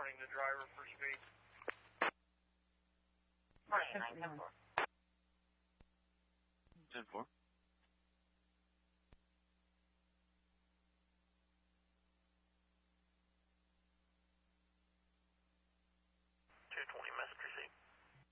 reporting the driver for speed. Morning, 910-4. 10-4.